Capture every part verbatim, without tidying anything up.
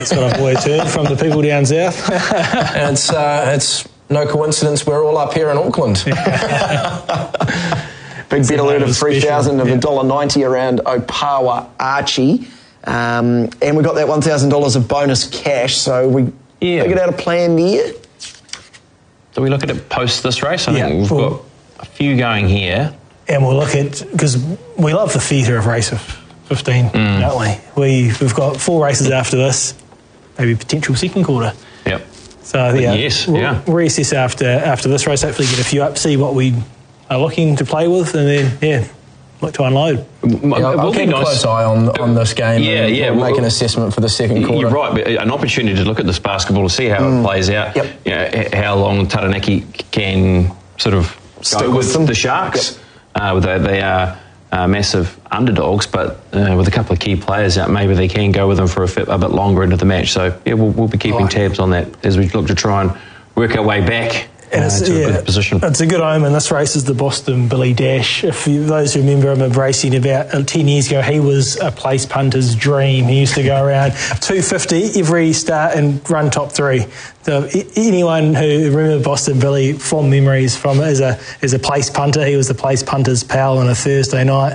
That's what I've always heard from the people down south. And it's, uh, it's no coincidence we're all up here in Auckland. Big bet alert of three thousand of yeah. one dollar ninety around Opawa Archie. Um, and we got that one thousand dollars of bonus cash, so we yeah. figured out a plan there. Do we look at it post this race? I yeah. think we've well, got a few going here. And we'll look at, because we love the theatre of race of fifteen, mm. don't we? we? We've got four races after this, maybe potential second quarter. Yep. So yeah, yes, we'll yeah. reassess after, after this race, hopefully get a few up, see what we are looking to play with, and then, yeah, look to unload. Yeah, I'll keep a nice. close eye on, on this game yeah, and yeah, we'll well, make an assessment for the second quarter. You're right, but an opportunity to look at this basketball to see how mm. it plays out, yep. you know, how long Taranaki can sort of stick go with, with them. the Sharks. Yep. Uh, they, they are uh, massive underdogs, but uh, with a couple of key players out, maybe they can go with them for a, fit, a bit longer into the match. So, yeah, we'll, we'll be keeping right. tabs on that as we look to try and work our way back. And it's, uh, to yeah, a good position. It's a good omen. This race is the Boston Billy Dash. If you, those who remember him racing about uh, ten years ago, he was a place punter's dream. He used to go around two fifty every start and run top three. So anyone who remembers Boston Billy, fond memories from as a as a place punter. He was the place punter's pal on a Thursday night.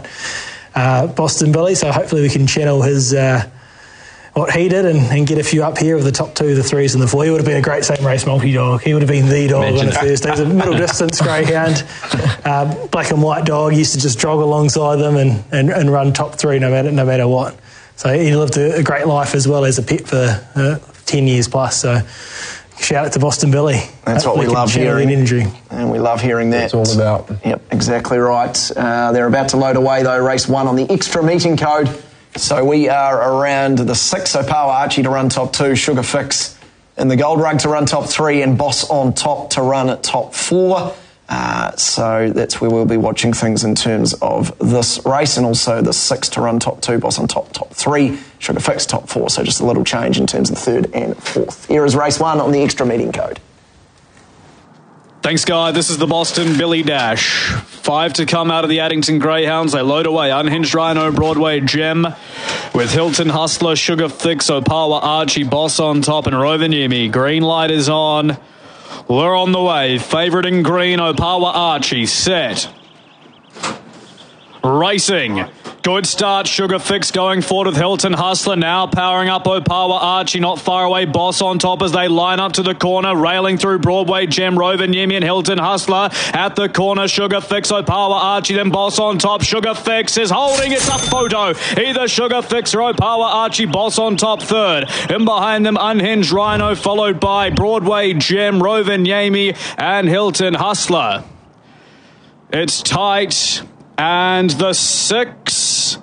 Uh, Boston Billy. So hopefully we can channel his. Uh, what he did and, and get a few up here of the top two, the threes and the four. He would have been a great same race multi-dog. He would have been the dog Imagine. on a Thursday. He's a middle distance greyhound, uh, black and white dog. He used to just jog alongside them and, and, and run top three no matter no matter what. So he lived a, a great life as well as a pet for uh, ten years plus. So shout out to Boston Billy. That's Hopefully what we love hearing. Energy. And we love hearing that. That's all about. Yep, exactly right. Uh, they're about to load away though, race one on the extra meeting code. So we are around the six, Opawa Archie to run top two, Sugar Fix in the Gold Rug to run top three, and Boss on Top to run at top four. Uh, so that's where we'll be watching things in terms of this race, and also the six to run top two, Boss on Top, top three, Sugar Fix top four. So just a little change in terms of third and fourth. Here is race one on the extra meeting code. Thanks, Guy. This is the Boston Billy Dash. Five to come out of the Addington Greyhounds. They load away. Unhinged Rhino, Broadway Gem, with Hilton Hustler, Sugar Fix, Opawa Archie, Boss on Top, and Rovaniemi. Green light is on. We're on the way. Favourite in green, Opawa Archie. Set. Racing. Good start, Sugar Fix going forward with Hilton Hustler, now powering up Opawa Archie, not far away, Boss on Top as they line up to the corner, railing through Broadway Gem, Rovaniemi and Hilton Hustler at the corner, Sugar Fix, Opawa Archie, then Boss on Top. Sugar Fix is holding, it's a photo, either Sugar Fix or Opawa Archie, Boss on Top third, in behind them Unhinged Rhino, followed by Broadway Gem, Rovaniemi and Hilton Hustler. It's tight. And the six,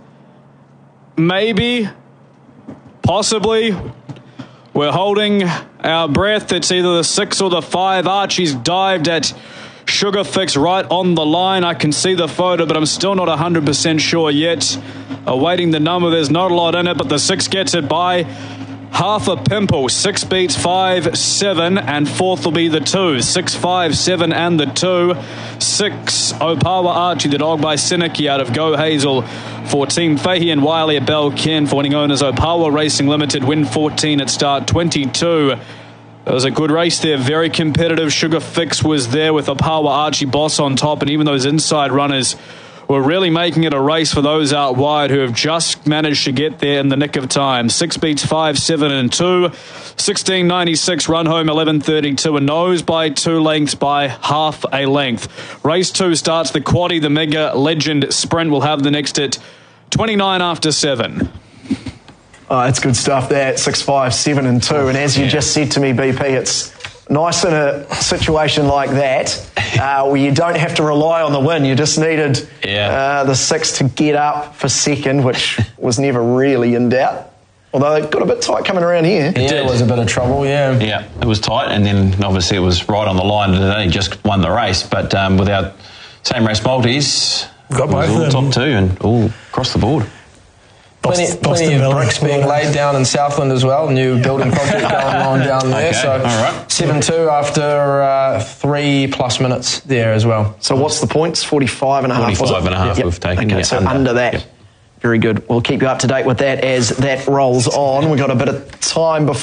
maybe, possibly, we're holding our breath. It's either the six or the five. Archie's dived at Sugar Fix right on the line. I can see the photo, but I'm still not one hundred percent sure yet. Awaiting the number, there's not a lot in it, but the six gets it by half a pimple. Six beats five, seven, and fourth will be the two. Six, five, seven, and the two. Six, Opawa Archie, the dog by Seneki out of Go Hazel for Team Fahey and Wiley at Belkin for winning owners Opawa Racing Limited. Win fourteen at start twenty-two. It was a good race there, very competitive. Sugar Fix was there with Opawa Archie, Boss on Top, and even those inside runners were really making it a race for those out wide who have just managed to get there in the nick of time. Six beats five, seven, and two. sixteen ninety-six, run home eleven thirty-two, and nose by two lengths by half a length. Race two starts the Quaddy, the Mega Legend Sprint. We'll have the next at twenty-nine after seven. Oh, that's good stuff there. Six, five, seven, and two. And as you yeah. just said to me, B P, it's nice in a situation like that uh, where you don't have to rely on the win. You just needed yeah. uh, the six to get up for second, which was never really in doubt. Although it got a bit tight coming around here. It yeah, it was a bit of trouble, yeah. Yeah, it was tight, and then obviously it was right on the line, and they just won the race. But um, with our same race multis, got both all of them. top two and all across the board. Plenty, Boston, plenty Boston of bricks being laid down in Southland as well. New building project going on down there. Okay, so all right. seven two after uh, three plus minutes there as well. So what's the points? forty-five and a half, forty-five and a half yep. we've taken. Okay, yeah, so under, under that. Yep. Very good. We'll keep you up to date with that as that rolls on. We've got a bit of time before